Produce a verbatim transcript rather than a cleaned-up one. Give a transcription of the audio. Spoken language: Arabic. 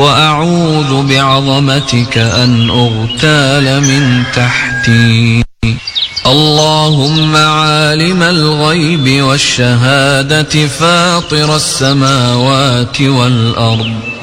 وأعوذ بعظمتك أن أغتال من تحتي. اللهم عالم الغيب والشهادة فاطر السماوات والأرض